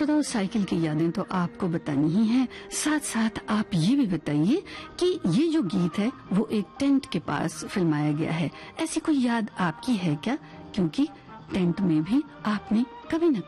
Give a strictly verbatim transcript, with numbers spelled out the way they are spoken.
श्रोताओं, साइकिल की यादें तो आपको बतानी ही है, साथ साथ आप ये भी बताइए कि ये जो गीत है वो एक टेंट के पास फिल्माया गया है। ऐसी कोई याद आपकी है क्या? क्योंकि टेंट में भी आपने कभी न